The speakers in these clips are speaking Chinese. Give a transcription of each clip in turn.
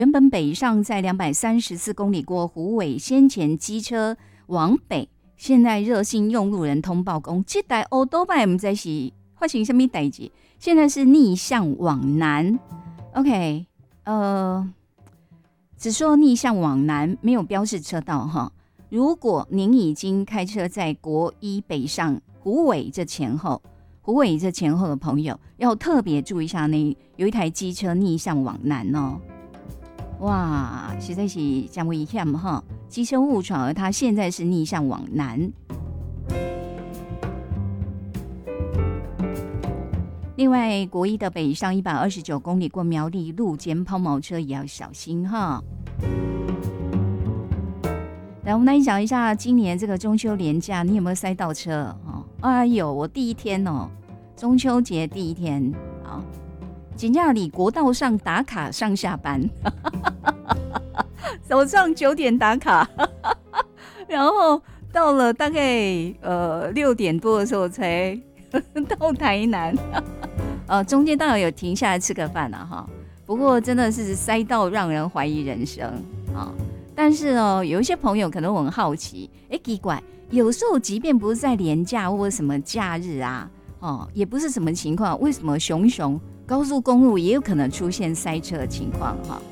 原本北上在234公里过虎尾，先前机车往北，现在热心用路人通报讲，这台欧多拜不知道是发生什么代志，现在是逆向往南。OK， 只说逆向往南，没有标示车道哈。如果您已经开车在国一北上虎尾这前后的朋友，要特别注意一下呢，有一台机车逆向往南哦。哇，实在是将危险哈！机车误闯，而它现在是逆向往南。另外，国一的北上129公里过苗栗路肩抛锚车也要小心哈。来，我们来讲一下今年这个中秋连假，你有没有塞到车？哎呦，我第一天哦，中秋节第一天啊，真的里国道上打卡上下班，早上9点打卡，然后到了大概6点多的时候才到台南，中间当然有停下来吃个饭了哈。不过真的是塞到让人怀疑人生啊。但是哦，有一些朋友可能很好奇，奇怪，有时候即便不是在连假或者什么假日啊，也不是什么情况，为什么熊高速公路也有可能出现塞车的情况哈？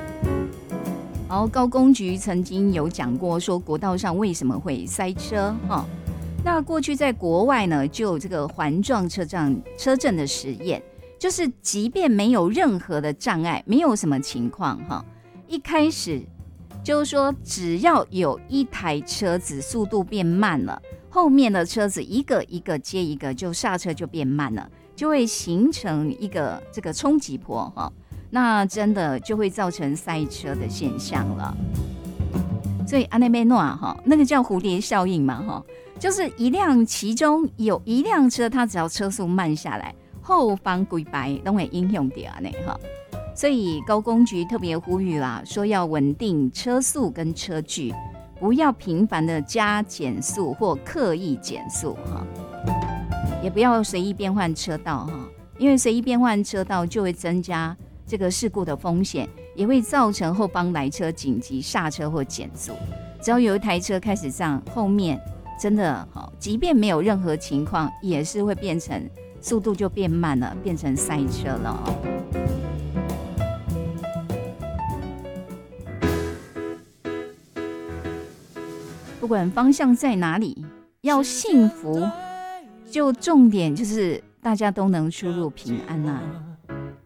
高公局曾经有讲过，说国道上为什么会塞车哈？那过去在国外呢，就有这个环状车阵的实验，就是即便没有任何的障碍，没有什么情况哈，一开始就是说，只要有一台车子速度变慢了，后面的车子一个一个接一个，就刹车就变慢了，就会形成一个这个冲击波哈，那真的就会造成塞车的现象了。所以安内贝诺哈，那个叫蝴蝶效应嘛哈，就是其中有一辆车，它只要车速慢下来，后方规排都会影响到呢哈。所以高公局特别呼吁啦，说要稳定车速跟车距，不要频繁的加减速或刻意减速哈，也不要随意变换车道哈，因为随意变换车道就会增加这个事故的风险，也会造成后方来车紧急刹车或减速。只要有一台车开始这样，后面真的即便没有任何情况，也是会变成速度就变慢了，变成塞车了不管方向在哪里，要幸福，就重点就是大家都能出入平安啊。